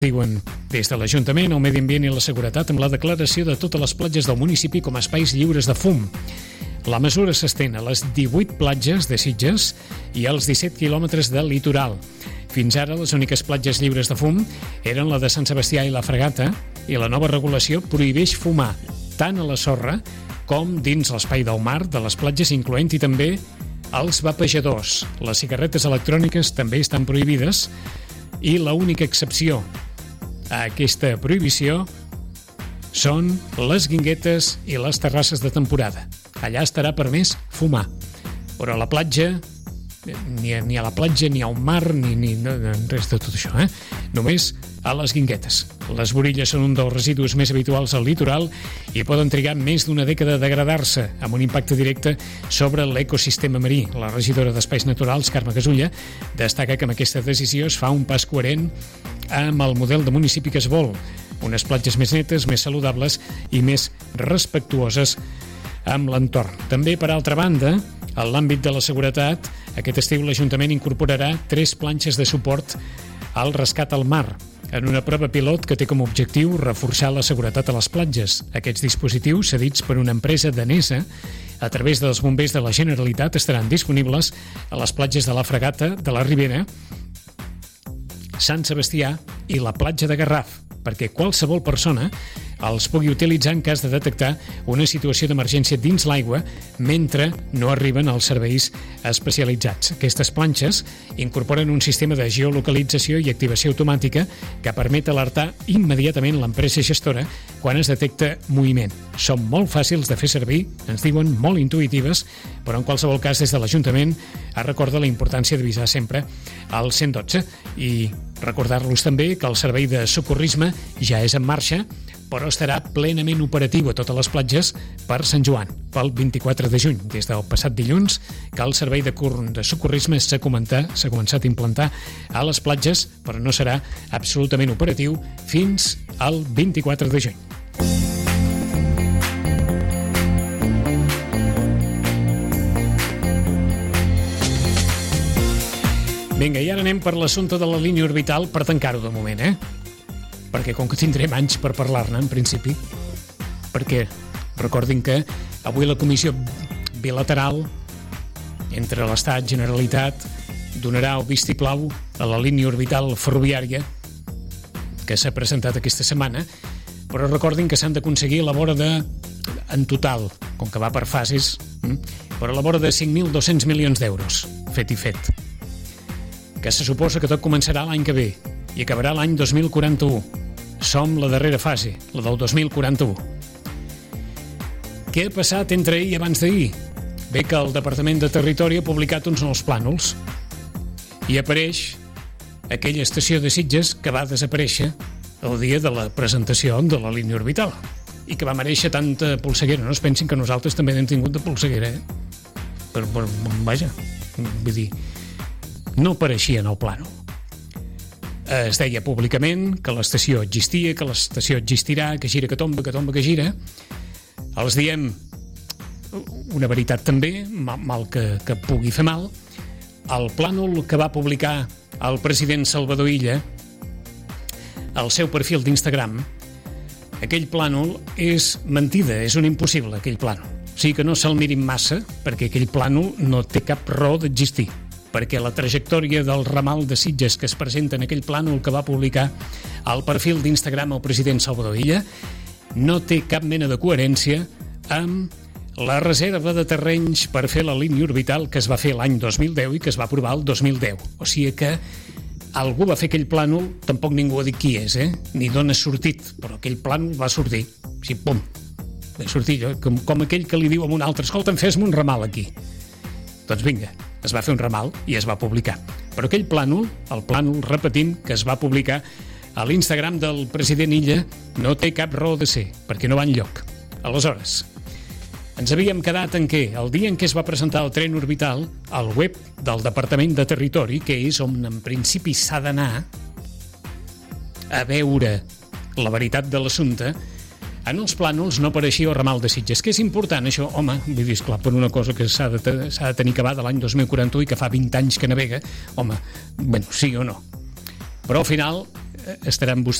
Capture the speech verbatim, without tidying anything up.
Diuen des de l'Ajuntament, el Medi Ambient i la Seguretat amb la declaració de totes les platges del municipi com a espais lliures de fum. La mesura s'estén a les divuit platges de Sitges i als disset quilòmetres del litoral. Fins ara, les úniques platges lliures de fum eren la de Sant Sebastià i la Fragata, i la nova regulació prohibeix fumar tant a la sorra com dins l'espai del mar de les platges, incloent-hi també els vapejadors. Les cigarretes electròniques també estan prohibides i l'única excepció a aquesta prohibició són les guinguetes i les terrasses de temporada. Allà estarà permès fumar, però a la platja, ni a, ni a la platja, ni al mar, ni, ni no, res de tot això, eh? Només a les guinguetes. Les borilles són un dels residus més habituals al litoral i poden trigar més d'una dècada a degradar-se, amb un impacte directe sobre l'ecosistema marí. La regidora d'Espais Naturals, Carme Gasulla, destaca que amb aquesta decisió es fa un pas coherent amb el model de municipi que es vol, unes platges més netes, més saludables i més respectuoses amb l'entorn. També, per altra banda, en l'àmbit de la seguretat, aquest estiu l'Ajuntament incorporarà tres planxes de suport al rescat al mar, en una prova pilot que té com a objectiu reforçar la seguretat a les platges. Aquests dispositius, cedits per una empresa danesa, a través dels bombers de la Generalitat, estaran disponibles a les platges de la Fragata, de la Ribera, Sant Sebastià i la platja de Garraf, perquè qualsevol persona els pugui utilitzar en cas de detectar una situació d'emergència dins l'aigua mentre no arriben als serveis especialitzats. Aquestes planxes incorporen un sistema de geolocalització i activació automàtica que permet alertar immediatament l'empresa gestora quan es detecta moviment. Són molt fàcils de fer servir, ens diuen molt intuïtives, però en qualsevol cas des de l'Ajuntament es recorda la importància d'avisar sempre al cent dotze i recordar-los també que el servei de socorrisme ja és en marxa, però estarà plenament operatiu a totes les platges per Sant Joan, pel vint-i-quatre de juny. Des del passat dilluns, que el servei de, de socorrisme s'ha s'ha començat a implantar a les platges, però no serà absolutament operatiu fins al vint-i-quatre de juny. Vinga, i ara anem per l'assumpte de la línia orbital per tancar-ho de moment, eh? Perquè com que tindrem anys per parlar-ne, en principi, perquè recordin que avui la comissió bilateral entre l'Estat, Generalitat, donarà el vistiplau a la línia orbital ferroviària que s'ha presentat aquesta setmana, però recordin que s'han d'aconseguir a la vora de, en total, com que va per fases, però a la vora de cinc mil dos-cents milions d'euros, fet i fet, que se suposa que tot començarà l'any que ve i acabarà l'any dos mil quaranta-u. Som la darrera fase, la del dos mil quaranta-u. Què ha passat entre ahir i abans d'ahir? Bé, que el Departament de Territori ha publicat uns nous plànols i apareix aquella estació de Sitges que va desaparèixer el dia de la presentació de la línia orbital i que va mereixer tanta polseguera. No es pensin que nosaltres també n'hem tingut de polseguera, eh? Però, però, vaja, vull dir, no apareixia en el plànol. Es deia públicament que l'estació existia, que l'estació existirà, que gira, que tomba, que tomba, que gira. Els diem una veritat també, mal que, que pugui fer mal. El plànol que va publicar el president Salvador Illa al seu perfil d'Instagram, aquell plànol és mentida, és un impossible, aquell plànol. O sigui que no se'l mirin massa, perquè aquell plànol no té cap raó d'existir, perquè la trajectòria del ramal de Sitges que es presenta en aquell plànol que va publicar al perfil d'Instagram el president Salvador Illa no té cap mena de coherència amb la reserva de terrenys per fer la línia orbital que es va fer l'any dos mil deu i que es va aprovar el dos mil deu. O sigui que algú va fer aquell plànol, tampoc ningú ha dit qui és, eh? Ni d'on ha sortit, però aquell plànol va sortir. O sigui, pum, va sortir, com, com aquell que li diu a un altre, escolta'm, fes-me un ramal aquí. Doncs vinga, es va fer un ramal i es va publicar. Però aquell plànol, el plànol, repetim, que es va publicar a l'Instagram del president Illa, no té cap raó de ser, perquè no va enlloc. Aleshores, ens havíem quedat en què? El dia en què es va presentar el tren orbital, al web del Departament de Territori, que és on en principi s'ha d'anar a veure la veritat de l'assumpte, en els plànols no apareixia el ramal de Sitges, que és important, això, home, vull dir, esclar, per una cosa que s'ha de, s'ha de tenir acabada l'any dos mil quaranta-u i que fa vint anys que navega, home, bueno, sí o no. Però al final estaran vostès